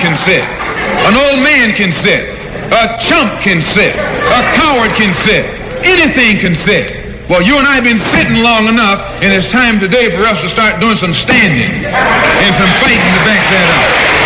can sit. An old man can sit. A chump can sit. A coward can sit. Anything can sit. Well, you and I have been sitting long enough, and it's time today for us to start doing some standing and some fighting to back that up.